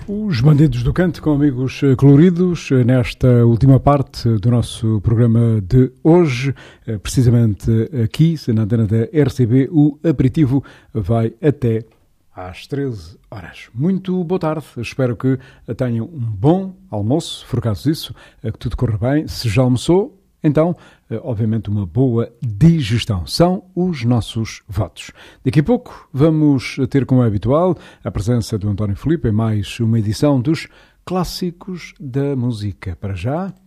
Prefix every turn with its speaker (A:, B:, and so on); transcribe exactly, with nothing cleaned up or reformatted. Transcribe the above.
A: Os Bandidos do Canto com amigos coloridos, nesta última parte do nosso programa de hoje, precisamente aqui, na antena da R C B, o aperitivo vai até às treze horas. Muito boa tarde, espero que tenham um bom almoço, se for caso disso, que tudo corra bem. Se já almoçou, então, obviamente, uma boa digestão. São os nossos votos. Daqui a pouco vamos ter, como é habitual, a presença do António Filipe em mais uma edição dos Clássicos da Música. Para já,